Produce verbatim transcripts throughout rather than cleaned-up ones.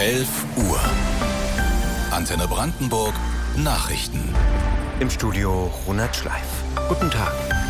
elf Uhr. Antenne Brandenburg Nachrichten. Im Studio Ronald Schleif. Guten Tag.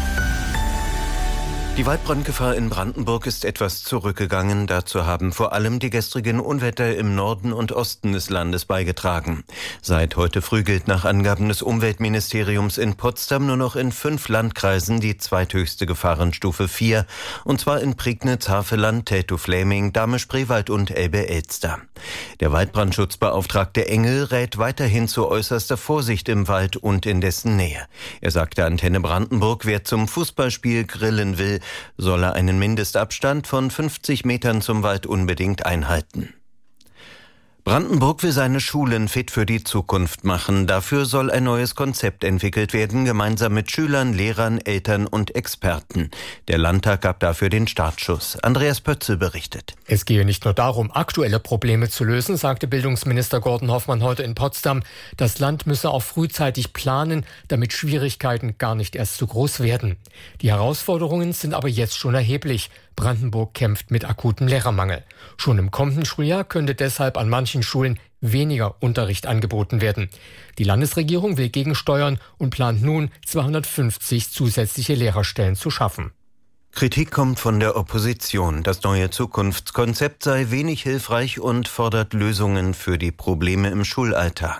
Die Waldbrandgefahr in Brandenburg ist etwas zurückgegangen. Dazu haben vor allem die gestrigen Unwetter im Norden und Osten des Landes beigetragen. Seit heute früh gilt nach Angaben des Umweltministeriums in Potsdam nur noch in fünf Landkreisen die zweithöchste Gefahrenstufe vier, und zwar in Prignitz, Havelland, Teltow-Fläming, Dahme-Spreewald und Elbe-Elster. Der Waldbrandschutzbeauftragte Engel rät weiterhin zu äußerster Vorsicht im Wald und in dessen Nähe. Er sagte Antenne Brandenburg, wer zum Fußballspiel grillen will, solle einen Mindestabstand von fünfzig Metern zum Wald unbedingt einhalten. Brandenburg will seine Schulen fit für die Zukunft machen. Dafür soll ein neues Konzept entwickelt werden, gemeinsam mit Schülern, Lehrern, Eltern und Experten. Der Landtag gab dafür den Startschuss. Andreas Pötzl berichtet. Es gehe nicht nur darum, aktuelle Probleme zu lösen, sagte Bildungsminister Gordon Hoffmann heute in Potsdam. Das Land müsse auch frühzeitig planen, damit Schwierigkeiten gar nicht erst zu groß werden. Die Herausforderungen sind aber jetzt schon erheblich. Brandenburg kämpft mit akutem Lehrermangel. Schon im kommenden Schuljahr könnte deshalb an manchen Schulen weniger Unterricht angeboten werden. Die Landesregierung will gegensteuern und plant nun, zweihundertfünfzig zusätzliche Lehrerstellen zu schaffen. Kritik kommt von der Opposition. Das neue Zukunftskonzept sei wenig hilfreich und fordert Lösungen für die Probleme im Schulalltag.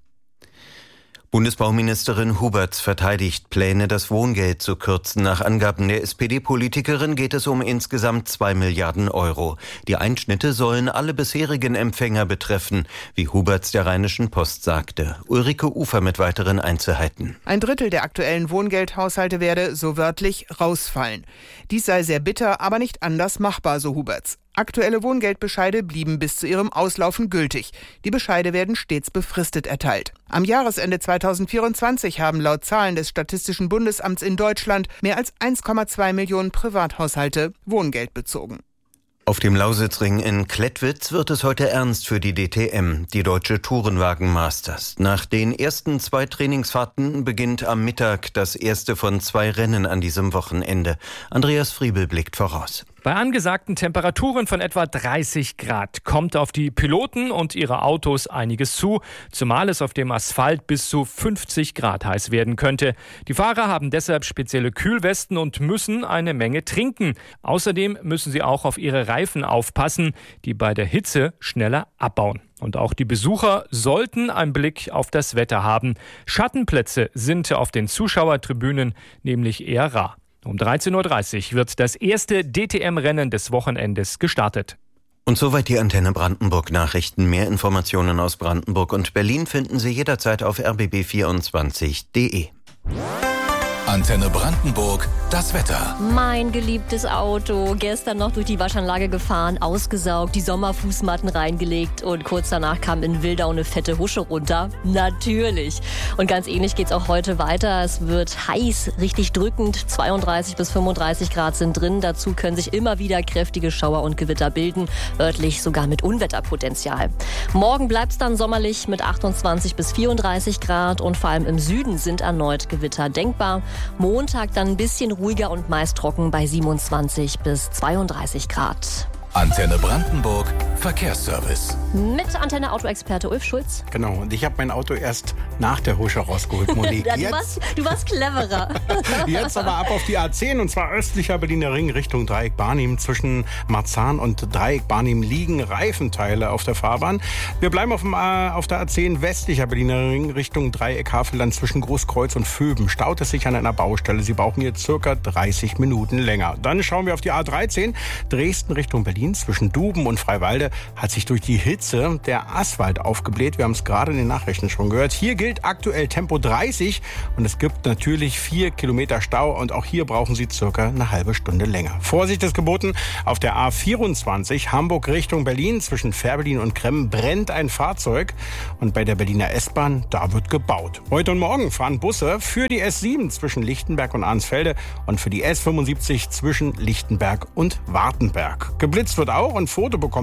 Bundesbauministerin Huberts verteidigt Pläne, das Wohngeld zu kürzen. Nach Angaben der S P D-Politikerin geht es um insgesamt zwei Milliarden Euro. Die Einschnitte sollen alle bisherigen Empfänger betreffen, wie Huberts der Rheinischen Post sagte. Ulrike Ufer mit weiteren Einzelheiten. Ein Drittel der aktuellen Wohngeldhaushalte werde, so wörtlich, rausfallen. Dies sei sehr bitter, aber nicht anders machbar, so Huberts. Aktuelle Wohngeldbescheide blieben bis zu ihrem Auslaufen gültig. Die Bescheide werden stets befristet erteilt. Am Jahresende zweitausendvierundzwanzig haben laut Zahlen des Statistischen Bundesamts in Deutschland mehr als eins Komma zwei Millionen Privathaushalte Wohngeld bezogen. Auf dem Lausitzring in Klettwitz wird es heute ernst für die D T M, die Deutsche Tourenwagen Masters. Nach den ersten zwei Trainingsfahrten beginnt am Mittag das erste von zwei Rennen an diesem Wochenende. Andreas Friebel blickt voraus. Bei angesagten Temperaturen von etwa dreißig Grad kommt auf die Piloten und ihre Autos einiges zu, zumal es auf dem Asphalt bis zu fünfzig Grad heiß werden könnte. Die Fahrer haben deshalb spezielle Kühlwesten und müssen eine Menge trinken. Außerdem müssen sie auch auf ihre Reifen aufpassen, die bei der Hitze schneller abbauen. Und auch die Besucher sollten einen Blick auf das Wetter haben. Schattenplätze sind auf den Zuschauertribünen nämlich eher rar. Um dreizehn Uhr dreißig wird das erste D T M-Rennen des Wochenendes gestartet. Und soweit die Antenne Brandenburg Nachrichten. Mehr Informationen aus Brandenburg und Berlin finden Sie jederzeit auf r b b vierundzwanzig punkt d e. Antenne Brandenburg, das Wetter. Mein geliebtes Auto, gestern noch durch die Waschanlage gefahren, ausgesaugt, die Sommerfußmatten reingelegt und kurz danach kam in Wildau eine fette Husche runter. Natürlich. Und ganz ähnlich geht's auch heute weiter. Es wird heiß, richtig drückend. zweiunddreißig bis fünfunddreißig Grad sind drin. Dazu können sich immer wieder kräftige Schauer und Gewitter bilden, örtlich sogar mit Unwetterpotenzial. Morgen bleibt's dann sommerlich mit achtundzwanzig bis vierunddreißig Grad und vor allem im Süden sind erneut Gewitter denkbar. Montag dann ein bisschen ruhiger und meist trocken bei siebenundzwanzig bis zweiunddreißig Grad. Antenne Brandenburg Verkehrsservice. Mit Antenne Autoexperte Ulf Schulz. Genau, und ich habe mein Auto erst nach der Husche rausgeholt, Moni. ja, du, warst, du warst cleverer. Jetzt aber ab auf die A zehn, und zwar östlicher Berliner Ring Richtung Dreieck Barnim. Zwischen Marzahn und Dreieck Barnim liegen Reifenteile auf der Fahrbahn. Wir bleiben auf, dem, äh, auf der A zehn westlicher Berliner Ring Richtung Dreieck Havelland. Zwischen Großkreuz und Vöben staut es sich an einer Baustelle. Sie brauchen hier circa dreißig Minuten länger. Dann schauen wir auf die A dreizehn, Dresden Richtung Berlin. Zwischen Duben und Freiwalde hat sich durch die Hitze der Asphalt aufgebläht. Wir haben es gerade in den Nachrichten schon gehört. Hier gilt aktuell Tempo dreißig und es gibt natürlich vier Kilometer Stau und auch hier brauchen Sie circa eine halbe Stunde länger. Vorsicht ist geboten. Auf der A vierundzwanzig Hamburg Richtung Berlin zwischen Fährberlin und Kremmen brennt ein Fahrzeug und bei der Berliner S-Bahn, da wird gebaut. Heute und morgen fahren Busse für die S sieben zwischen Lichtenberg und Arnsfelde und für die S fünfundsiebzig zwischen Lichtenberg und Wartenberg. Geblitzt wird auch, und Foto bekommen Sie heute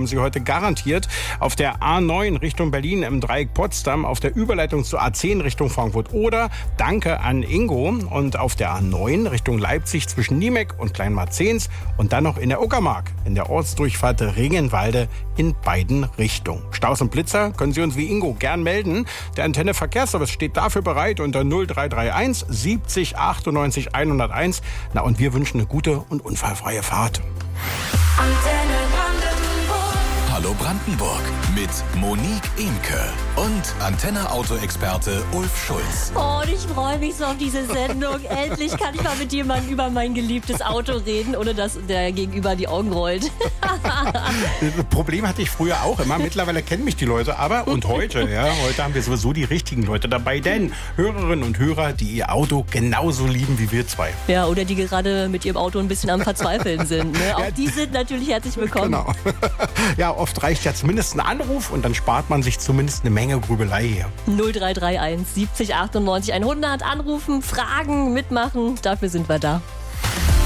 garantiert. Auf der A neun Richtung Berlin im Dreieck Potsdam, auf der Überleitung zur A zehn Richtung Frankfurt oder danke an Ingo. Und auf der A neun Richtung Leipzig zwischen Niemek und Kleinmarzens und dann noch in der Uckermark in der Ortsdurchfahrt Regenwalde in beiden Richtungen. Staus und Blitzer können Sie uns wie Ingo gern melden. Der Antenne Verkehrsservice steht dafür bereit unter null drei drei eins siebzig achtundneunzig hunderteins. Na, und wir wünschen eine gute und unfallfreie Fahrt. Antenne Brandenburg. Hallo Brandenburg mit Monique Imke und Antenne-Auto-Experte Ulf Schulz. Oh, und ich freue mich so auf diese Sendung. Endlich kann ich mal mit jemandem über mein geliebtes Auto reden, ohne dass der Gegenüber die Augen rollt. Das Problem hatte ich früher auch immer. Mittlerweile kennen mich die Leute aber. Und heute, ja, heute haben wir sowieso die richtigen Leute dabei. Denn Hörerinnen und Hörer, die ihr Auto genauso lieben wie wir zwei. Ja, oder die gerade mit ihrem Auto ein bisschen am Verzweifeln sind. Ne? Auch Ja, die sind natürlich herzlich willkommen. Genau. Ja, oft reicht ja zumindest ein Anruf und dann spart man sich zumindest eine Menge Grübelei hier. null drei drei eins siebzig achtundneunzig hundert anrufen, fragen, mitmachen. Dafür sind wir da.